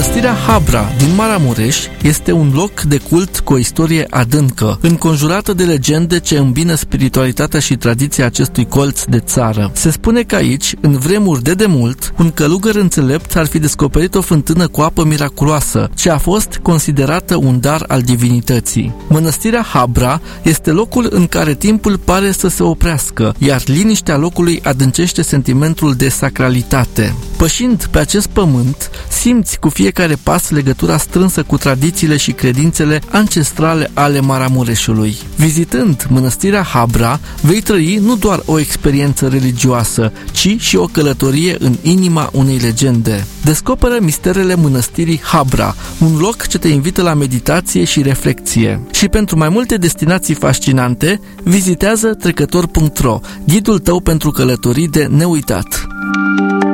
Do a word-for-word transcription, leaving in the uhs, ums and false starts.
Mănăstirea Habra din Maramureș este un loc de cult cu o istorie adâncă, înconjurată de legende ce îmbină spiritualitatea și tradiția acestui colț de țară. Se spune că aici, în vremuri de demult, un călugăr înțelept ar fi descoperit o fântână cu apă miraculoasă, ce a fost considerată un dar al divinității. Mănăstirea Habra este locul în care timpul pare să se oprească, iar liniștea locului adâncește sentimentul de sacralitate. Pășind pe acest pământ, simți cu fiecare pas legătura strânsă cu tradițiile și credințele ancestrale ale Maramureșului. Vizitând Mănăstirea Habra, vei trăi nu doar o experiență religioasă, ci și o călătorie în inima unei legende. Descoperă misterele Mănăstirii Habra, un loc ce te invită la meditație și reflecție. Și pentru mai multe destinații fascinante, vizitează trecător punct ro, ghidul tău pentru călătorii de neuitat.